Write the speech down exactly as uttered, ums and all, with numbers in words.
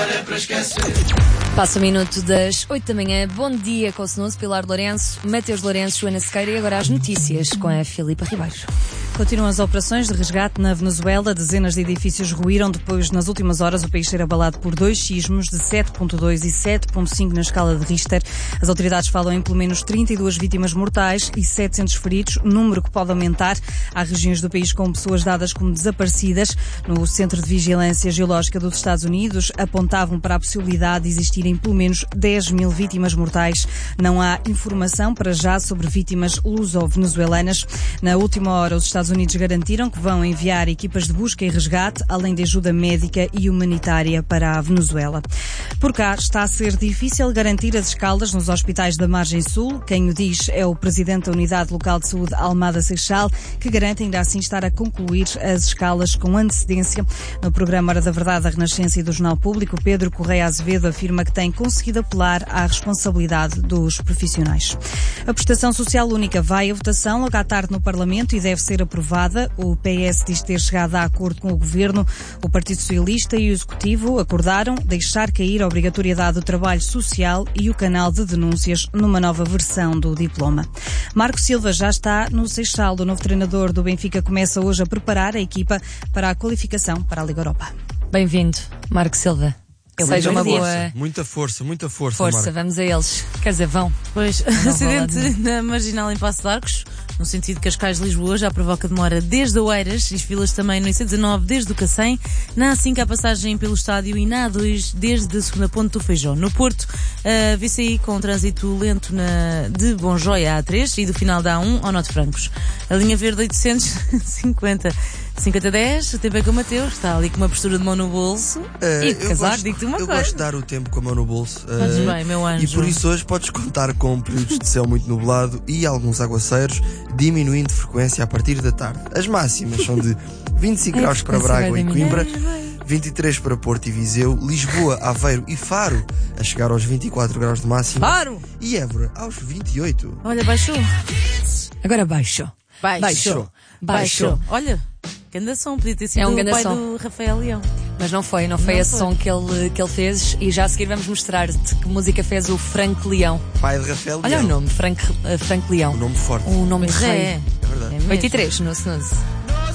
Passa o minuto das oito da manhã. Bom dia com o Snooze, Pilar Lourenço, Mateus Lourenço, Joana Sequeira e agora as notícias com a Filipa Ribeiro. Continuam as operações de resgate na Venezuela. Dezenas de edifícios ruíram depois, nas últimas horas, o país ser abalado por dois sismos de sete ponto dois e sete ponto cinco na escala de Richter. As autoridades falam em pelo menos trinta e duas vítimas mortais e setecentos feridos, número que pode aumentar. Há regiões do país com pessoas dadas como desaparecidas. No Centro de Vigilância Geológica dos Estados Unidos apontavam para a possibilidade de existirem pelo menos dez mil vítimas mortais. Não há informação para já sobre vítimas luso-venezuelanas. Na última hora, os Estados Unidos garantiram que vão enviar equipas de busca e resgate, além de ajuda médica e humanitária para a Venezuela. Por cá está a ser difícil garantir as escalas nos hospitais da Margem Sul. Quem o diz é o presidente da Unidade Local de Saúde Almada Seixal, que garante ainda assim estar a concluir as escalas com antecedência. No programa Hora da Verdade, da Renascença e do Jornal Público, Pedro Correia Azevedo afirma que tem conseguido apelar à responsabilidade dos profissionais. A prestação social única vai à votação logo à tarde no Parlamento e deve ser aprovada. O P S diz ter chegado a acordo com o Governo. O Partido Socialista e o Executivo acordaram deixar cair a obrigatoriedade do trabalho social e o canal de denúncias numa nova versão do diploma. Marco Silva já está no Seixal. O novo treinador do Benfica começa hoje a preparar a equipa para a qualificação para a Liga Europa. Bem-vindo, Marco Silva. Que seja uma boa... Muita força, muita força, Força, Marco. Vamos a eles. Quer dizer, vão. Pois, acidente na Marginal em Passo de Arcos, no sentido de Cascais-Lisboa, já provoca demora desde Oeiras e filas também no I C dezanove desde o Cacém, na A cinco a passagem pelo estádio e na A dois desde a segunda ponte do Feijó. No Porto, uh, vê-se aí com trânsito lento na, de Bonjoia à A três e do final da A um ao Norte Francos. A linha verde oitocentos e cinquenta cinquenta dez, o tempo é com o Mateus, está ali com uma postura de mão no bolso Uh, e de casaco, digo-te uma eu coisa. gosto de dar o tempo com a mão no bolso. Uh, Fazes bem, meu anjo. E por isso hoje podes contar com períodos de céu muito nublado e alguns aguaceiros, diminuindo de frequência a partir da tarde. As máximas são de vinte e cinco É, graus para frequência Braga vai e diminuir. Coimbra, vinte e três para Porto e Viseu, Lisboa, Aveiro e Faro a chegar aos vinte e quatro graus de máxima. Faro! E Évora aos vinte e oito. Olha, baixou. Agora baixo. Baixou. Baixou. Baixou. Olha, grande som, podia ter sido É um o grande pai som. do Rafael Leão. Mas não foi, não foi Não esse foi. som que ele, que ele fez e já a seguir vamos mostrar-te que música fez o Frank Leão. Pai de Rafael Olha Leão. o nome, Frank, uh, Frank Leão. Um nome forte. Um nome Pois de rei. é. É verdade. É mesmo. oito e três no Snooze.